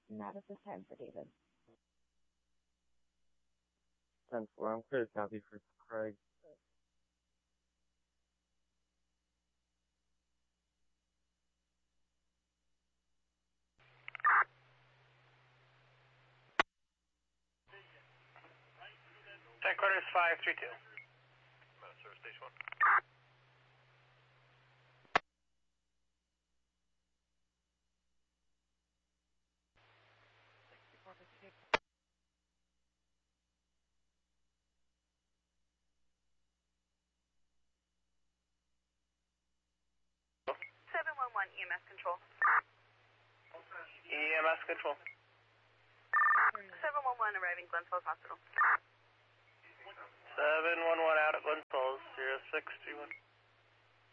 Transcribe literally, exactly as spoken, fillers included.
Not at this time for David. ten four, I'm clear to copy for Craig. Headquarters five three two. Service station one. seven one one E M S control. E M S control. seven one one arriving Glens Falls Hospital. seven one one out at Glens Falls, zero six two one.